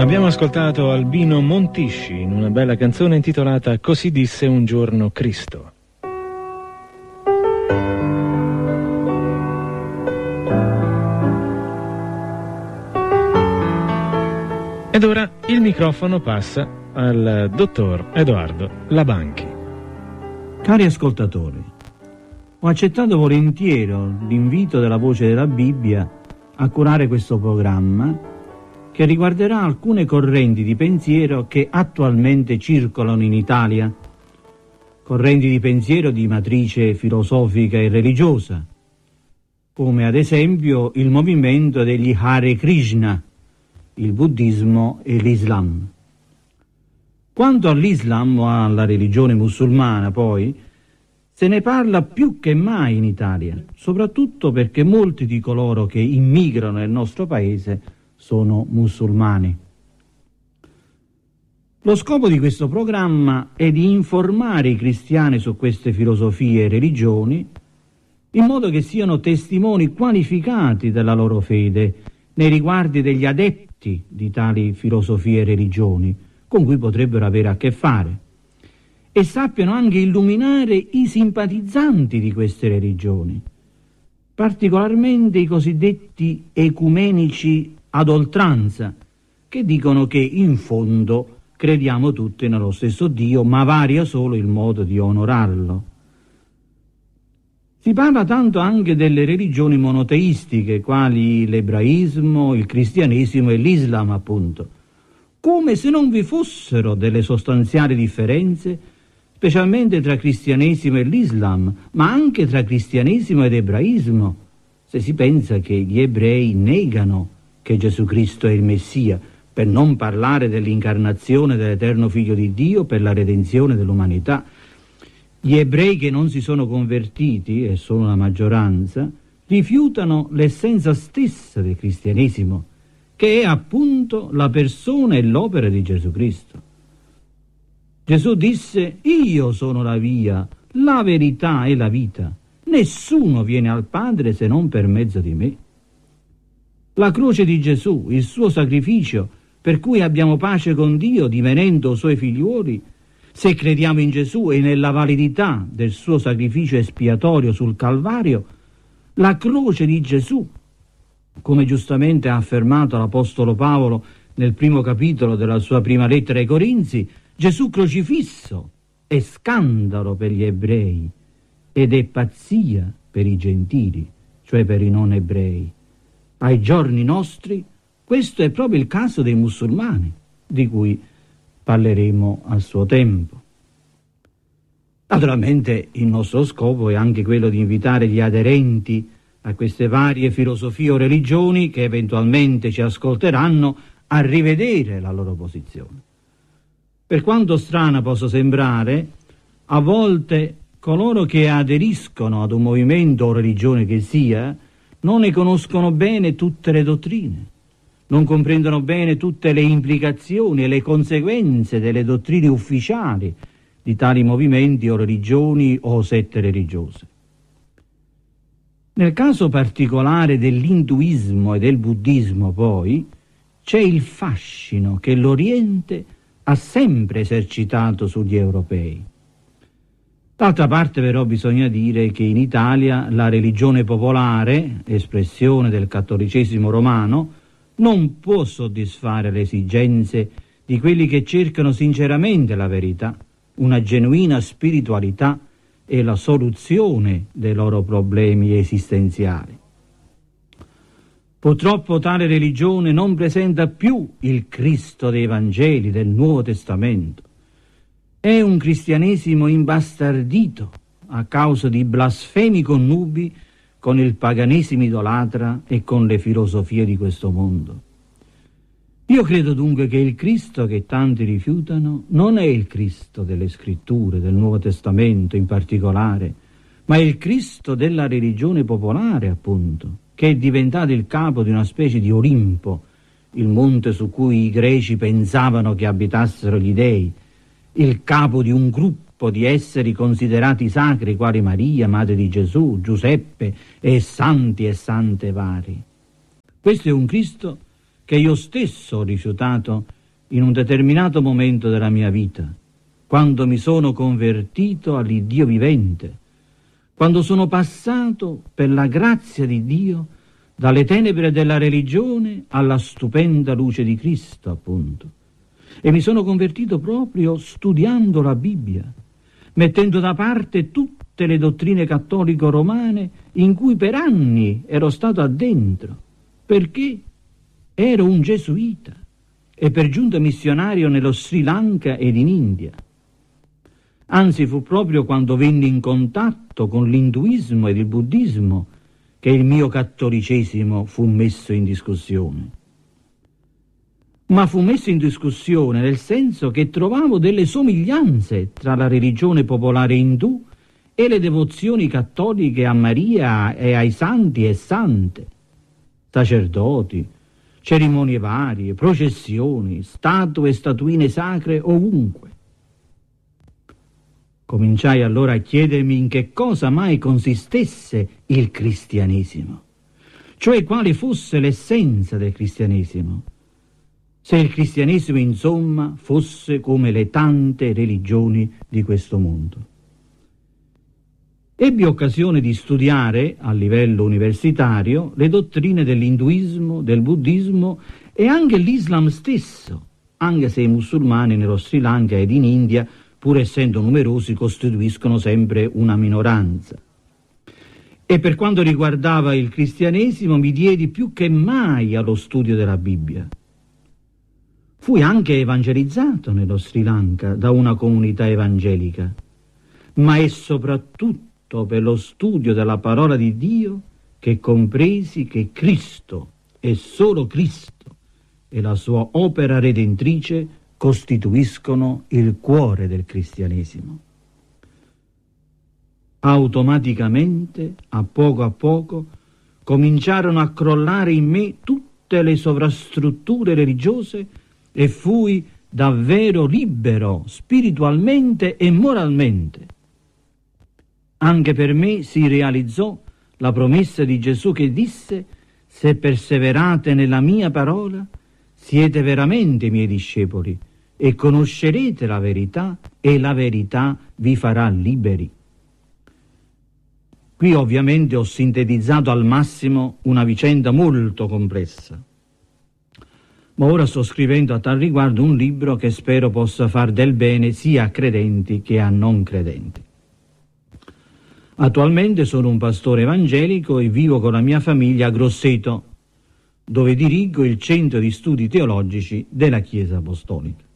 Abbiamo ascoltato Albino Montisci in una bella canzone intitolata Così disse un giorno Cristo. Ed ora il microfono passa al dottor Edoardo Labanchi. Cari ascoltatori, ho accettato volentieri l'invito della Voce della Bibbia a curare questo programma che riguarderà alcune correnti di pensiero che attualmente circolano in Italia, correnti di pensiero di matrice filosofica e religiosa, come ad esempio il movimento degli Hare Krishna, il buddismo e l'Islam. Quanto all'Islam o alla religione musulmana, poi, se ne parla più che mai in Italia, soprattutto perché molti di coloro che immigrano nel nostro paese sono musulmani. Lo scopo di questo programma è di informare i cristiani su queste filosofie e religioni, in modo che siano testimoni qualificati della loro fede nei riguardi degli adepti di tali filosofie e religioni con cui potrebbero avere a che fare, e sappiano anche illuminare i simpatizzanti di queste religioni, particolarmente i cosiddetti ecumenici ad oltranza, che dicono che in fondo crediamo tutti nello stesso Dio, ma varia solo il modo di onorarlo. Si parla tanto anche delle religioni monoteistiche, quali l'ebraismo, il cristianesimo e l'Islam, appunto, come se non vi fossero delle sostanziali differenze, specialmente tra cristianesimo e l'Islam, ma anche tra cristianesimo ed ebraismo, se si pensa che gli ebrei negano che Gesù Cristo è il Messia, per non parlare dell'incarnazione dell'eterno Figlio di Dio per la redenzione dell'umanità. Gli ebrei che non si sono convertiti, e sono la maggioranza, rifiutano l'essenza stessa del cristianesimo, che è appunto la persona e l'opera di Gesù Cristo. Gesù disse: «Io sono la via, la verità e la vita. Nessuno viene al Padre se non per mezzo di me». La croce di Gesù, il suo sacrificio, per cui abbiamo pace con Dio divenendo suoi figliuoli, se crediamo in Gesù e nella validità del suo sacrificio espiatorio sul Calvario, la croce di Gesù, come giustamente ha affermato l'Apostolo Paolo nel primo capitolo della sua prima lettera ai Corinzi, Gesù crocifisso è scandalo per gli ebrei ed è pazzia per i gentili, cioè per i non ebrei. Ai giorni nostri questo è proprio il caso dei musulmani, di cui parleremo al suo tempo. Naturalmente il nostro scopo è anche quello di invitare gli aderenti a queste varie filosofie o religioni che eventualmente ci ascolteranno a rivedere la loro posizione. Per quanto strana possa sembrare, a volte coloro che aderiscono ad un movimento o religione che sia non ne conoscono bene tutte le dottrine, non comprendono bene tutte le implicazioni e le conseguenze delle dottrine ufficiali di tali movimenti o religioni o sette religiose. Nel caso particolare dell'induismo e del buddismo, poi, c'è il fascino che l'Oriente ha sempre esercitato sugli europei. D'altra parte però bisogna dire che in Italia la religione popolare, espressione del cattolicesimo romano, non può soddisfare le esigenze di quelli che cercano sinceramente la verità, una genuina spiritualità e la soluzione dei loro problemi esistenziali. Purtroppo tale religione non presenta più il Cristo dei Vangeli del Nuovo Testamento. È un cristianesimo imbastardito a causa di blasfemi connubi con il paganesimo idolatra e con le filosofie di questo mondo. Io credo dunque che il Cristo che tanti rifiutano non è il Cristo delle Scritture, del Nuovo Testamento in particolare, ma è il Cristo della religione popolare, appunto, che è diventato il capo di una specie di Olimpo, il monte su cui i greci pensavano che abitassero gli dei, il capo di un gruppo di esseri considerati sacri quali Maria, madre di Gesù, Giuseppe e santi e sante vari. Questo è un Cristo che io stesso ho rifiutato in un determinato momento della mia vita, quando mi sono convertito all'Iddio vivente, quando sono passato per la grazia di Dio dalle tenebre della religione alla stupenda luce di Cristo, appunto. E mi sono convertito proprio studiando la Bibbia, mettendo da parte tutte le dottrine cattolico-romane in cui per anni ero stato addentro, perché ero un gesuita e per giunta missionario nello Sri Lanka ed in India. Anzi, fu proprio quando venni in contatto con l'induismo ed il buddismo che il mio cattolicesimo fu messo in discussione. Ma fu messo in discussione nel senso che trovavo delle somiglianze tra la religione popolare indù e le devozioni cattoliche a Maria e ai santi e sante, sacerdoti, cerimonie varie, processioni, statue e statuine sacre ovunque. Cominciai allora a chiedermi in che cosa mai consistesse il cristianesimo, cioè quale fosse l'essenza del cristianesimo. Se il cristianesimo, insomma, fosse come le tante religioni di questo mondo. Ebbi occasione di studiare, a livello universitario, le dottrine dell'induismo, del buddismo e anche l'Islam stesso, anche se i musulmani nello Sri Lanka ed in India, pur essendo numerosi, costituiscono sempre una minoranza. E per quanto riguardava il cristianesimo, mi diedi più che mai allo studio della Bibbia. Fui anche evangelizzato nello Sri Lanka da una comunità evangelica, ma è soprattutto per lo studio della parola di Dio che compresi che Cristo e solo Cristo e la sua opera redentrice costituiscono il cuore del cristianesimo. Automaticamente, a poco, cominciarono a crollare in me tutte le sovrastrutture religiose e fui davvero libero spiritualmente e moralmente. Anche per me si realizzò la promessa di Gesù che disse: «Se perseverate nella mia parola, siete veramente miei discepoli e conoscerete la verità e la verità vi farà liberi». Qui ovviamente ho sintetizzato al massimo una vicenda molto complessa, ma ora sto scrivendo a tal riguardo un libro che spero possa far del bene sia a credenti che a non credenti. Attualmente sono un pastore evangelico e vivo con la mia famiglia a Grosseto, dove dirigo il centro di studi teologici della Chiesa Apostolica.